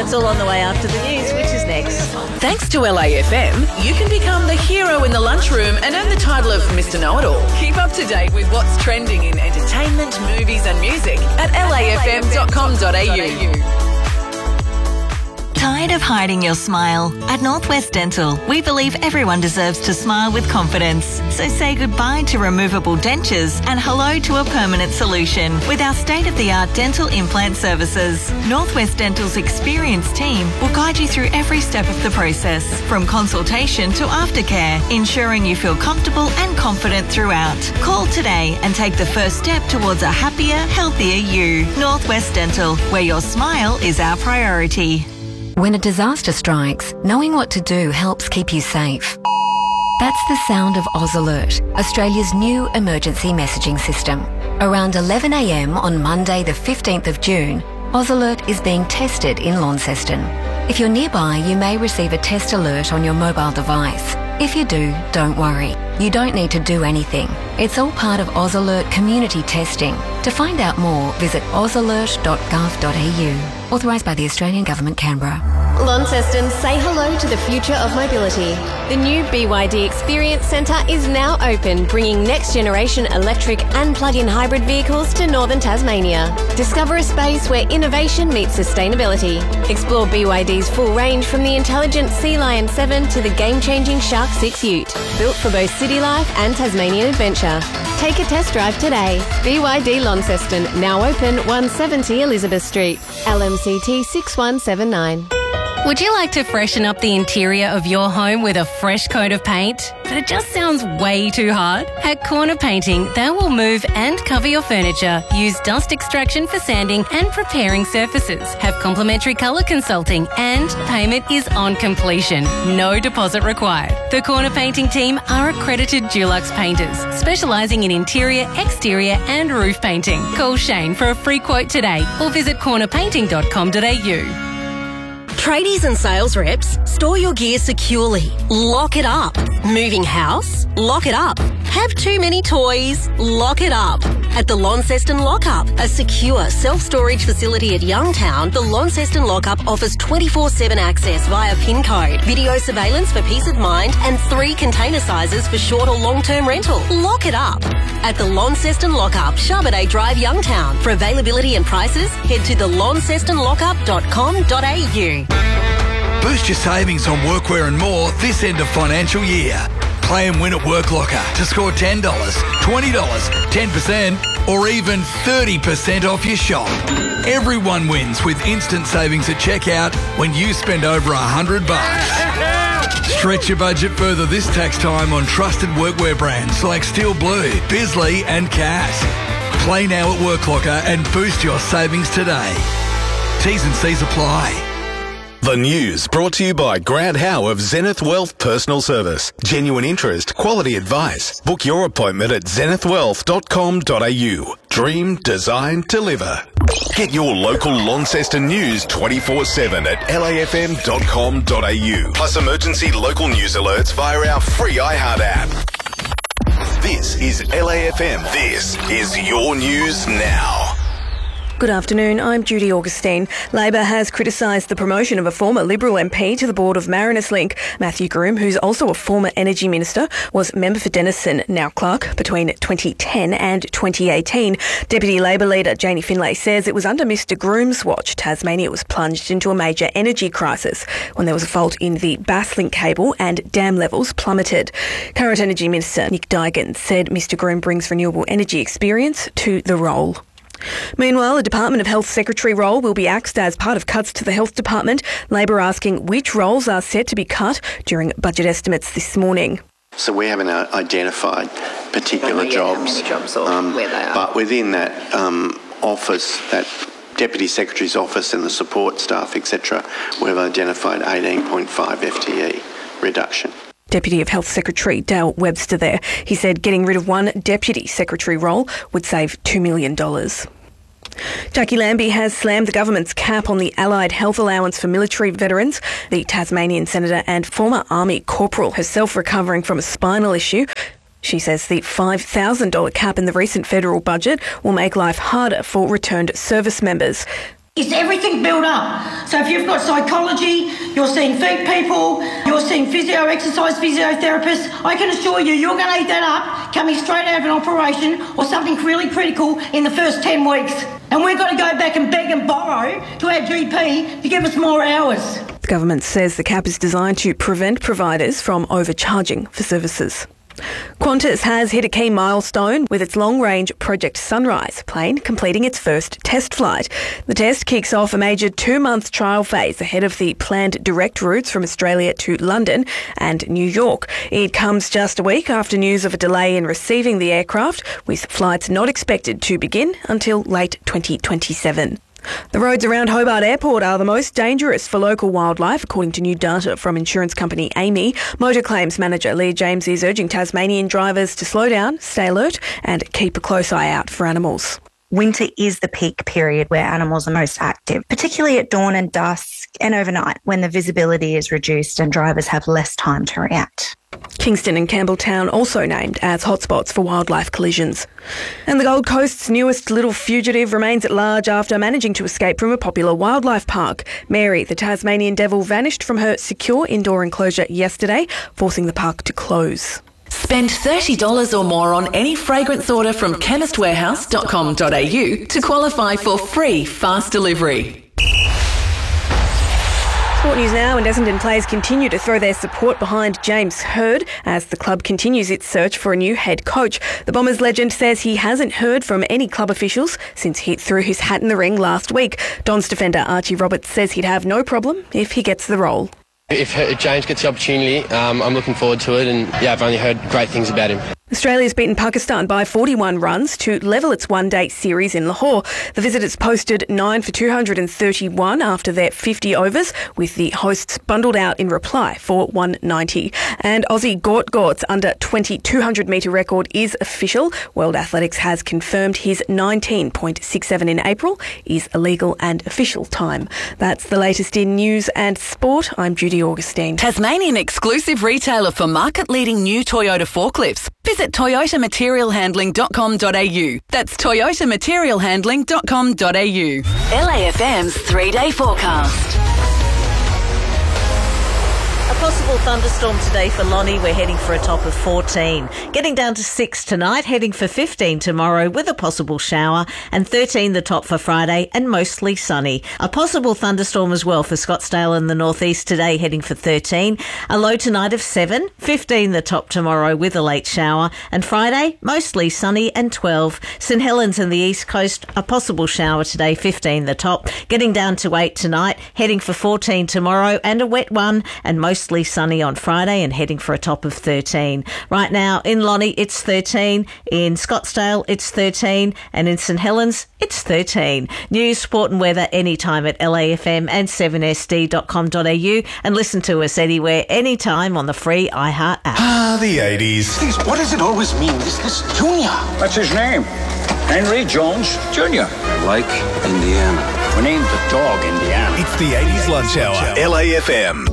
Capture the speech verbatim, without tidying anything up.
It's all on the way after the news, which is next. Thanks to L A F M, you can become the hero in the lunchroom and earn the title of Mister Know-It-All. Keep up to date with what's trending in entertainment, movies and music at L A F M dot com dot A U. Tired of hiding your smile? At Northwest Dental, we believe everyone deserves to smile with confidence. So say goodbye to removable dentures and hello to a permanent solution with our state-of-the-art dental implant services. Northwest Dental's experienced team will guide you through every step of the process, from consultation to aftercare, ensuring you feel comfortable and confident throughout. Call today and take the first step towards a happier, healthier you. Northwest Dental, where your smile is our priority. When a disaster strikes, knowing what to do helps keep you safe. That's the sound of Oz Alert, Australia's new emergency messaging system. Around eleven a m on Monday the fifteenth of June, Oz Alert is being tested in Launceston. If you're nearby, you may receive a test alert on your mobile device. If you do, don't worry. You don't need to do anything. It's all part of Oz Alert community testing. To find out more, visit oz alert dot gov dot a u. Authorised by the Australian Government, Canberra. Launceston, say hello to the future of mobility. The new B Y D Experience Centre is now open, bringing next-generation electric and plug-in hybrid vehicles to northern Tasmania. Discover a space where innovation meets sustainability. Explore B Y D's full range from the intelligent Sea Lion seven to the game-changing Shark six Ute, built for both city life and Tasmanian adventure. Take a test drive today. B Y D Launceston, now open one seventy Elizabeth Street, L M C T six one seven nine. Would you like to freshen up the interior of your home with a fresh coat of paint? But it just sounds way too hard? At Corner Painting, they will move and cover your furniture, use dust extraction for sanding and preparing surfaces, have complimentary colour consulting, and payment is on completion. No deposit required. The Corner Painting team are accredited Dulux painters, specialising in interior, exterior and roof painting. Call Shane for a free quote today or visit corner painting dot com dot a u. Tradies and sales reps, store your gear securely. Lock it up. Moving house? Lock it up. Have too many toys? Lock it up. At the Launceston Lockup, a secure self-storage facility at Youngtown, the Launceston Lockup offers twenty-four seven access via PIN code, video surveillance for peace of mind, and three container sizes for short or long-term rental. Lock it up. At the Launceston Lockup, Charbonet Drive, Youngtown. For availability and prices, head to the launceston lockup dot com dot a u. Boost your savings on workwear and more this end of financial year. Play and win at WorkLocker to score ten dollars, twenty dollars, ten percent or even thirty percent off your shop. Everyone wins with instant savings at checkout when you spend over a hundred bucks. Stretch your budget further this tax time on trusted workwear brands like Steel Blue, Bisley and Cass. Play now at WorkLocker and boost your savings today. T's and C's apply. The news brought to you by Grant Howe of Zenith Wealth Personal Service. Genuine interest, quality advice. Book your appointment at zenith wealth dot com dot a u. Dream, design, deliver. Get your local Launceston news twenty-four seven at L A F M dot com dot a u. Plus emergency local news alerts via our free iHeart app. This is L A F M. This is your news now. Good afternoon, I'm Judy Augustine. Labor has criticised the promotion of a former Liberal M P to the board of Mariners Link. Matthew Groom, who's also a former Energy Minister, was member for Denison, now clerk, between twenty ten and twenty eighteen. Deputy Labor leader Janie Finlay says it was under Mr Groom's watch Tasmania was plunged into a major energy crisis when there was a fault in the Basslink cable and dam levels plummeted. Current Energy Minister Nick Duigan said Mr Groom brings renewable energy experience to the role. Meanwhile, the Department of Health Secretary role will be axed as part of cuts to the Health Department. Labor asking which roles are set to be cut during budget estimates this morning. So we haven't identified particular jobs, jobs or um, where they are. But within that um, office, that Deputy Secretary's office and the support staff, et cetera, we've identified eighteen point five F T E reduction. Deputy of Health Secretary Dale Webster there. He said getting rid of one Deputy Secretary role would save two million dollars. Jackie Lambie has slammed the government's cap on the Allied Health Allowance for military veterans. The Tasmanian Senator and former Army Corporal, herself recovering from a spinal issue. She says the five thousand dollars cap in the recent federal budget will make life harder for returned service members. Is everything built up So if you've got psychology, you're seeing feet people, you're seeing physio, exercise physiotherapists, I can assure you, you're going to eat that up coming straight out of an operation or something really critical in the first ten weeks. And we've got to go back and beg and borrow to our G P to give us more hours. The government says the cap is designed to prevent providers from overcharging for services. Qantas has hit a key milestone with its long-range Project Sunrise plane completing its first test flight. The test kicks off a major two-month trial phase ahead of the planned direct routes from Australia to London and New York. It comes just a week after news of a delay in receiving the aircraft, with flights not expected to begin until late twenty twenty-seven. The roads around Hobart Airport are the most dangerous for local wildlife, according to new data from insurance company A M I. Motor claims manager Leah James is urging Tasmanian drivers to slow down, stay alert and keep a close eye out for animals. Winter is the peak period where animals are most active, particularly at dawn and dusk and overnight when the visibility is reduced and drivers have less time to react. Kingston and Campbelltown also named as hotspots for wildlife collisions. And the Gold Coast's newest little fugitive remains at large after managing to escape from a popular wildlife park. Mary, the Tasmanian devil, vanished from her secure indoor enclosure yesterday, forcing the park to close. Spend thirty dollars or more on any fragrance order from chemist warehouse dot com dot a u to qualify for free fast delivery. Sport news now, and Essendon players continue to throw their support behind James Hird as the club continues its search for a new head coach. The Bombers legend says he hasn't heard from any club officials since he threw his hat in the ring last week. Don's defender Archie Roberts says he'd have no problem if he gets the role. If, if James gets the opportunity, um, I'm looking forward to it, and yeah, I've only heard great things about him. Australia's beaten Pakistan by forty-one runs to level its one-day series in Lahore. The visitors posted nine for two hundred thirty-one after their fifty overs, with the hosts bundled out in reply for one ninety. And Aussie Gort Gort's under twenty two hundred metre record is official. World Athletics has confirmed his nineteen point six seven in April is a legal and official time. That's the latest in news and sport. I'm Judy Augustine. Tasmanian exclusive retailer for market-leading new Toyota forklifts. Visit toyota material handling dot com dot a u. That's toyota material handling dot com dot a u. L A F M's three-day forecast. A possible thunderstorm today for Lonnie. We're heading for a top of fourteen. Getting down to six tonight, heading for fifteen tomorrow with a possible shower, and thirteen the top for Friday and mostly sunny. A possible thunderstorm as well for Scottsdale and the northeast today, heading for thirteen. A low tonight of seven, fifteen the top tomorrow with a late shower, and Friday mostly sunny and twelve. St Helens and the east coast, a possible shower today, fifteen the top. Getting down to eight tonight, heading for fourteen tomorrow and a wet one, and most Mostly sunny on Friday and heading for a top of thirteen. Right now in Lonnie it's thirteen, in Scottsdale it's thirteen, and in St Helens it's thirteen. News, sport and weather anytime at L A F M and seven S D dot com dot a u, and listen to us anywhere, anytime on the free iHeart app. Ah, the eighties. Please, what does it always mean? This this Junior. That's his name. Henry Jones Junior Like Indiana. We named the dog Indiana. It's the eighties lunch hour. L A F M.